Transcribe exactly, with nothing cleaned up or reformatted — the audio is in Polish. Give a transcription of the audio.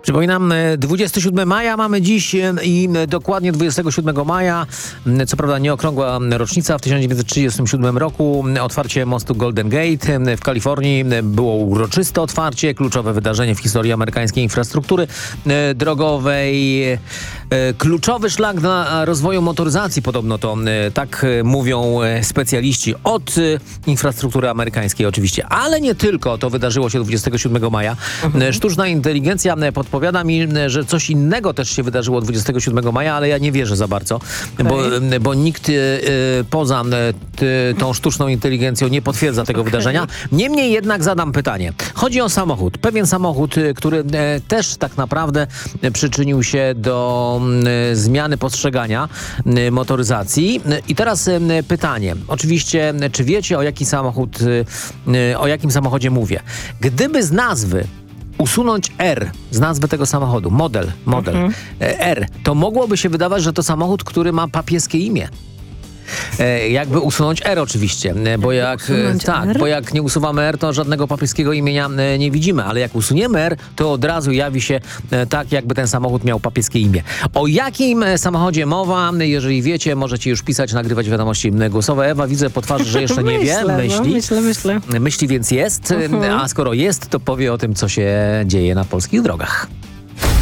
Przypominam, dwudziestego siódmego maja mamy dziś i dokładnie dwudziestego siódmego maja, co prawda nieokrągła rocznica, w tysiąc dziewięćset trzydziestym siódmym roku otwarcie mostu Golden Gate w Kalifornii. Było uroczyste otwarcie, kluczowe wydarzenie w historii amerykańskiej infrastruktury drogowej. Kluczowy szlak dla rozwoju motoryzacji, podobno to tak mówią specjaliści od infrastruktury amerykańskiej oczywiście, ale nie tylko. To wydarzyło się dwudziestego siódmego maja. Mhm. Sztuczna inteligencja podpowiada mi, że coś innego też się wydarzyło dwudziestego siódmego maja, ale ja nie wierzę za bardzo, okay. bo, bo nikt y, poza y, tą sztuczną inteligencją nie potwierdza tego okay. wydarzenia. Niemniej jednak zadam pytanie. Chodzi o samochód. Pewien samochód, który y, też tak naprawdę przyczynił się do y, zmiany postrzegania y, motoryzacji. I teraz y, pytanie. Oczywiście, czy wiecie, o jaki samochód, y, o jakim samochodzie mówię? Gdyby z nazwy usunąć R z nazwy tego samochodu, model, model mhm. R, to mogłoby się wydawać, że to samochód, który ma papieskie imię. E, jakby usunąć R oczywiście, bo jak, tak, R? bo jak nie usuwamy R, to żadnego papieskiego imienia e, nie widzimy, ale jak usuniemy R, to od razu jawi się e, tak, jakby ten samochód miał papieskie imię. O jakim samochodzie mowa? Jeżeli wiecie, możecie już pisać, nagrywać wiadomości głosowe. Ewa, widzę po twarzy, że jeszcze nie myślę, wie. Myśli. No, myślę, myślę. Myśli, więc jest, uh-huh. a skoro jest, to powie o tym, co się dzieje na polskich drogach.